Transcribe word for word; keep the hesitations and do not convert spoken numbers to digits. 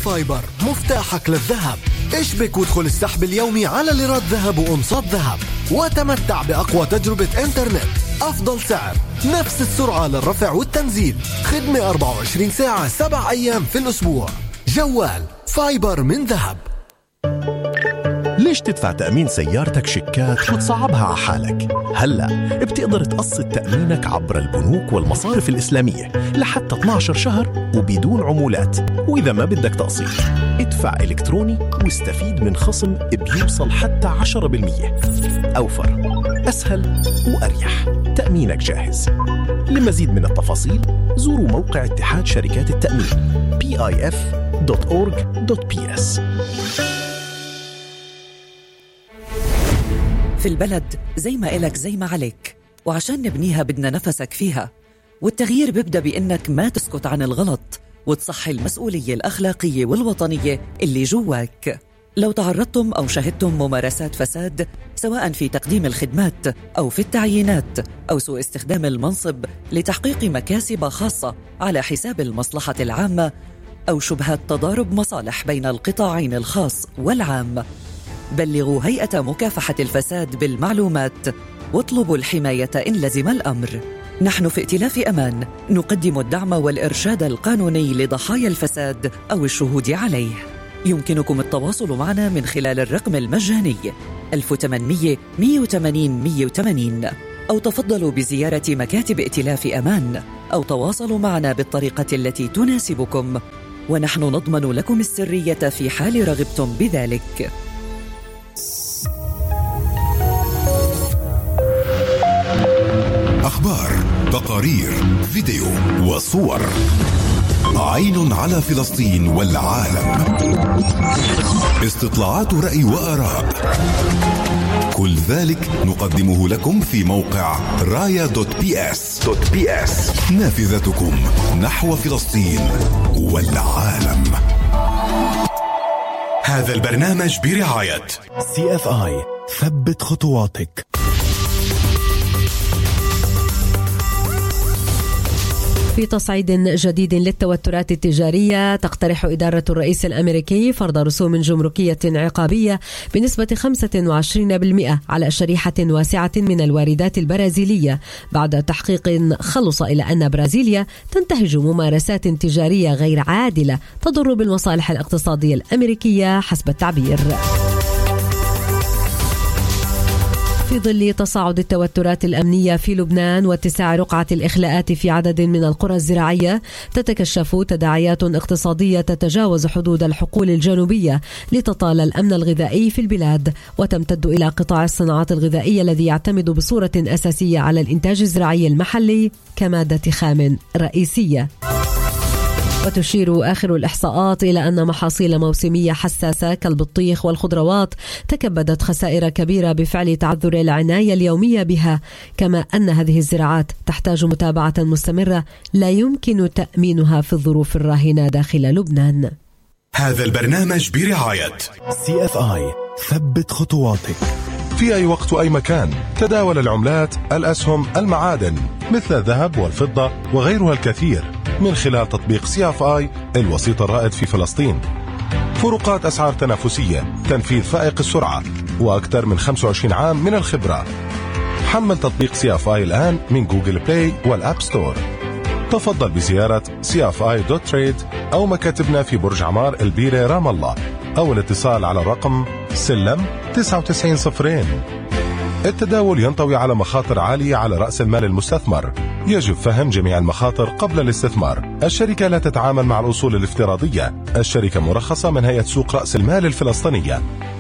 فايبر مفتاحك للذهب. اشبك وادخل السحب اليومي على ليرات ذهب وأنصات ذهب وتمتع بأقوى تجربة انترنت، أفضل سعر، نفس السرعة للرفع والتنزيل، خدمة أربعة وعشرين ساعة سبع أيام في الأسبوع. جوال فايبر من ذهب. ليش تدفع تأمين سيارتك شيكات وتصعبها على حالك؟ هلأ بتقدر تقسط تأمينك عبر البنوك والمصارف الإسلامية لحتى اثني عشر شهر وبدون عمولات. وإذا ما بدك تقسيط ادفع إلكتروني واستفيد من خصم بيوصل حتى عشرة بالمية. أوفر، أسهل وأريح. تأمينك جاهز. لمزيد من التفاصيل زوروا موقع اتحاد شركات التأمين بي آي إف دوت أورج دوت بي إس. في البلد زي ما إلك زي ما عليك، وعشان نبنيها بدنا نفسك فيها. والتغيير بيبدأ بإنك ما تسكت عن الغلط وتصحي المسؤولية الأخلاقية والوطنية اللي جواك. لو تعرضتم أو شهدتم ممارسات فساد سواء في تقديم الخدمات أو في التعيينات أو سوء استخدام المنصب لتحقيق مكاسب خاصة على حساب المصلحة العامة أو شبهات تضارب مصالح بين القطاعين الخاص والعام، بلغوا هيئة مكافحة الفساد بالمعلومات واطلبوا الحماية إن لزم الأمر. نحن في ائتلاف أمان نقدم الدعم والإرشاد القانوني لضحايا الفساد أو الشهود عليه. يمكنكم التواصل معنا من خلال الرقم المجاني ألف وثمانمية مية وثمانين مية وثمانين، أو تفضلوا بزيارة مكاتب ائتلاف أمان، أو تواصلوا معنا بالطريقة التي تناسبكم، ونحن نضمن لكم السرية في حال رغبتم بذلك. أخبار، تقارير، فيديو وصور. عين على فلسطين والعالم. استطلاعات رأي وآراء. كل ذلك نقدمه لكم في موقع رايا دوت بي اس. نافذتكم نحو فلسطين والعالم. هذا البرنامج برعاية سي إف آي. ثبت خطواتك. في تصعيد جديد للتوترات التجارية، تقترح إدارة الرئيس الأمريكي فرض رسوم جمركية عقابية بنسبة خمسة وعشرين بالمئة على شريحة واسعة من الواردات البرازيلية بعد تحقيق خلص إلى أن برازيليا تنتهج ممارسات تجارية غير عادلة تضر بالمصالح الاقتصادية الأمريكية حسب التعبير. في ظل تصاعد التوترات الأمنية في لبنان واتساع رقعة الإخلاءات في عدد من القرى الزراعية، تتكشف تداعيات اقتصادية تتجاوز حدود الحقول الجنوبية لتطال الأمن الغذائي في البلاد، وتمتد إلى قطاع الصناعات الغذائية الذي يعتمد بصورة أساسية على الإنتاج الزراعي المحلي كمادة خام رئيسية. وتشير آخر الإحصاءات إلى أن محاصيل موسمية حساسة كالبطيخ والخضروات تكبدت خسائر كبيرة بفعل تعذر العناية اليومية بها، كما أن هذه الزراعات تحتاج متابعة مستمرة لا يمكن تأمينها في الظروف الراهنة داخل لبنان. هذا البرنامج برعاية سي إف آي. ثبت خطواتك. في أي وقت وأي مكان تداول العملات، الأسهم، المعادن مثل الذهب والفضة وغيرها الكثير من خلال تطبيق سي إف آي الوسيط الرائد في فلسطين. فروقات أسعار تنافسية، تنفيذ فائق السرعة، وأكثر من خمسة وعشرين عام من الخبرة. حمل تطبيق سي إف آي الآن من جوجل بلاي والأب ستور. تفضل بزيارة سي إف آي دوت تريد أو مكاتبنا في برج عمار البيرة رام الله، أو الاتصال على الرقم سلم تسعة وتسعين صفرين. التداول ينطوي على مخاطر عالية على رأس المال المستثمر. يجب فهم جميع المخاطر قبل الاستثمار. الشركة لا تتعامل مع الأصول الافتراضية. الشركة مرخصة من هيئة سوق رأس المال الفلسطينية.